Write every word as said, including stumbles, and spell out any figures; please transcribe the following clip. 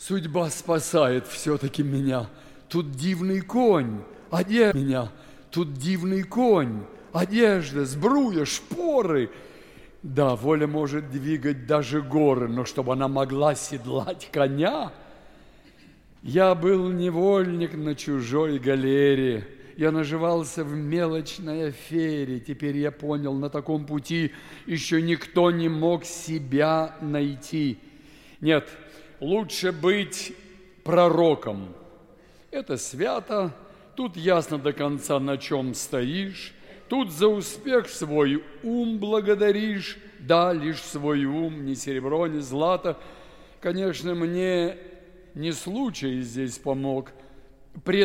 Судьба спасает все-таки меня. Тут дивный конь, одежда меня. Тут дивный конь, одежда, сбруя, шпоры. Да, воля может двигать даже горы, но чтобы она могла седлать коня. Я был невольник на чужой галере. Я наживался в мелочной афере. Теперь я понял, на таком пути еще никто не мог себя найти. Нет, лучше быть пророком. Это свято. Тут ясно до конца, на чем стоишь. Тут за успех свой ум благодаришь. Да, лишь свой ум, ни серебро, ни злато. Конечно, мне не случай здесь помог.